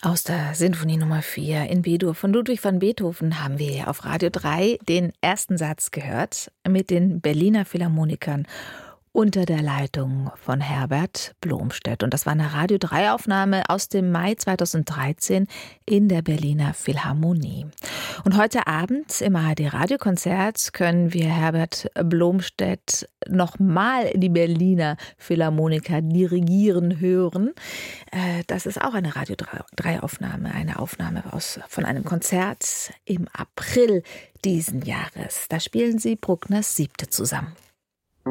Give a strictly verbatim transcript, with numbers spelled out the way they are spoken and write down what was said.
Aus der Sinfonie Nummer vier in B-Dur von Ludwig van Beethoven haben wir auf Radio drei den ersten Satz gehört mit den Berliner Philharmonikern unter der Leitung von Herbert Blomstedt. Und das war eine Radio drei Aufnahme aus dem Mai zweitausenddreizehn in der Berliner Philharmonie. Und heute Abend im A R D Radiokonzert können wir Herbert Blomstedt nochmal die Berliner Philharmoniker dirigieren hören. Das ist auch eine Radio drei Aufnahme, eine Aufnahme aus, von einem Konzert im April diesen Jahres. Da spielen sie Bruckners Siebte zusammen.